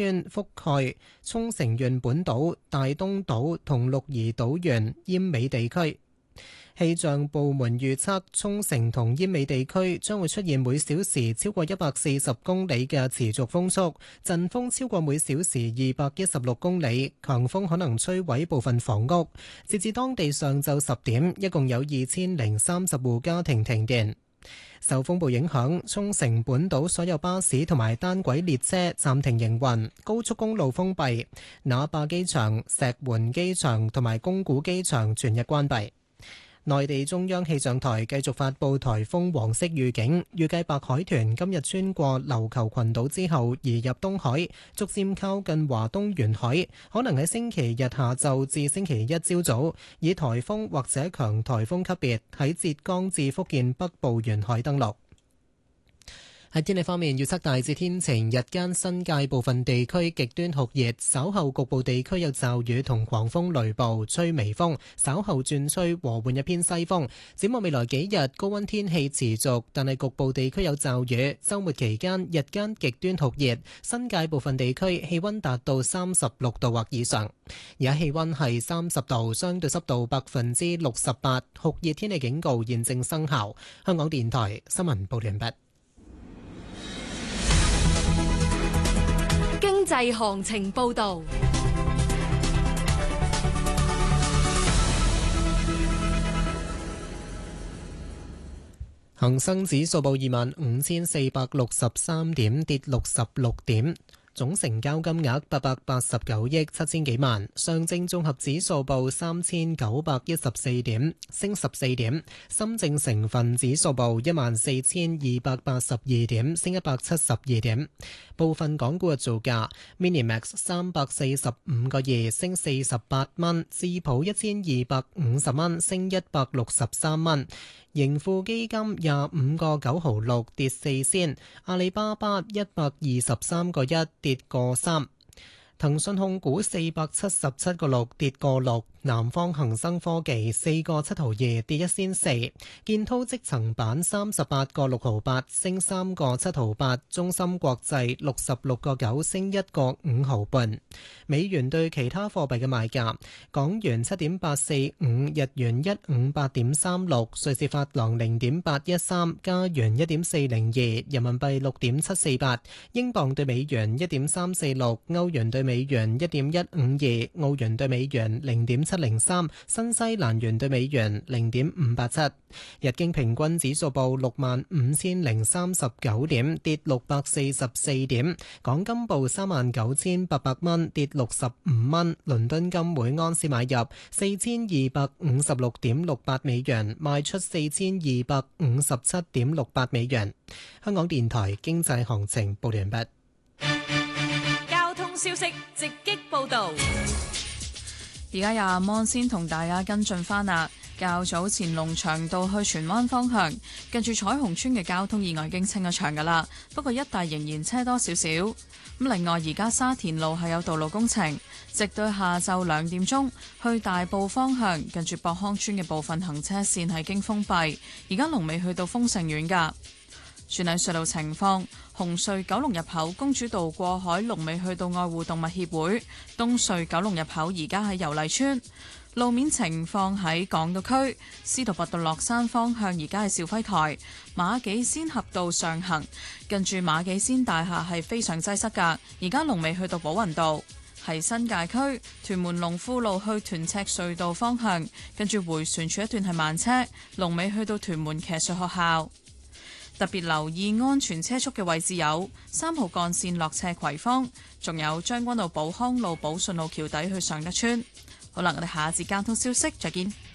圈覆蓋沖繩縣本島、大東島同鹿兒島縣奄美地區。氣象部門預測，沖繩同奄美地區將會出現每小時超過140公里嘅持續風速，陣風超過每小時216公里，強風可能摧毀部分房屋。截至當地上晝10點，一共有2030戶家庭停電。受風暴影響，沖繩本島所有巴士同埋單軌列車暫停營運，高速公路封閉，那霸機場、石垣機場同埋宮古機場全日關閉。內地中央氣象台繼續發布颱風黃色預警，預計白海豚今日穿過琉球群島之後移入東海，逐漸靠近華東沿海，可能喺星期日下晝至星期一朝早以颱風或者強颱風級別喺浙江至福建北部沿海登陸。喺天氣方面，預測大致天晴，日間新界部分地區極端酷熱，稍後局部地區有驟雨同狂風雷暴，吹微風，稍後轉吹和緩一偏西風。展望未來幾日，高溫天氣持續，但係局部地區有驟雨。週末期間，日間極端酷熱，新界部分地區氣溫達到36度或以上。而家氣溫係30度，相對濕度68%，酷熱天氣警告現正生效。香港電台新聞報道完畢。 經濟行情報道， 恒生指數報25,463點，跌66點。總成交金額889億7千幾萬，上證綜合指數報3914點，升14點，深證成分指數報14282點，升172點。部分港股嘅造價 ，Minimax 345個2，升48蚊；智普1250蚊，升163蚊。盈富基金25個9毫6，跌4仙；阿里巴巴123個1，跌個3；騰訊控股477個6，跌個6；南方恒生科技4個7毫2，跌1仙4；建滔積層板38個6毫8，升3個7毫8；中芯國際66個9，升1個5毫半。美元對其他貨幣嘅賣價：港元7.845，日元158.36，瑞士法郎0.813，加元1.402，人民幣6.748，英鎊對美元1.346，歐元對美元1.152，澳元對美元0.703，新西蘭元對美元0.587。日經平均指數報65,039點，跌644點。港金報39,800蚊，跌65蚊。倫敦金每安士買入4256.68美元，賣出4257.68美元。香港電台經濟行情報完畢。 交通消息直擊報道。 而家有阿芒先同大家跟進翻啦。較早前龍翔道去荃灣方向，近住彩虹村嘅交通意外已經清咗場噶啦，不過一帶仍然車多少少。咁另外，而家沙田路係有道路工程，直到下晝2點鐘，去大埔方向近住博康村嘅部分行車線係經封閉，而家龍尾去到豐盛苑噶。轉睇隧道情況，紅隧九龍入口公主道過海龍尾去到愛護動物協會，東隧九龍入口而家喺油麗村。路面情況喺港島區，司徒拔道落山方向而家係肇輝台，馬己仙峽道上行，近住馬己仙大廈係非常擠塞㗎，而家龍尾去到寶雲道。喺新界區，屯門龍富路去屯赤隧道方向，跟住迴旋處一段係慢車，龍尾去到屯門騎術學校。特別留意安全車速嘅位置有3號幹線落斜葵芳，仲有將軍澳寶康路寶順路橋底去尚德村。好啦，我哋下一節交通消息再見。